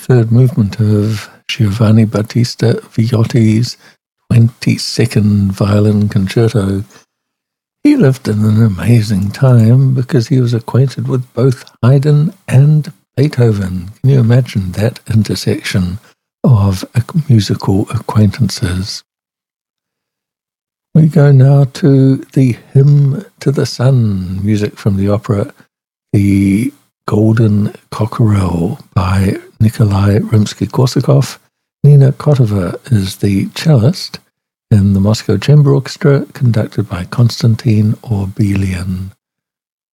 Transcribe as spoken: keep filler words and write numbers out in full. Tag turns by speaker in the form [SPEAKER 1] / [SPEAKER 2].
[SPEAKER 1] third movement of Giovanni Battista Viotti's twenty-second Violin Concerto. He lived in an amazing time because he was acquainted with both Haydn and Beethoven. Can you imagine that intersection of musical acquaintances? We go now to the Hymn to the Sun, music from the opera The Golden Cockerel by Nikolai Rimsky-Korsakov. Nina Kotova is the cellist in the Moscow Chamber Orchestra, conducted by Konstantin Orbelian.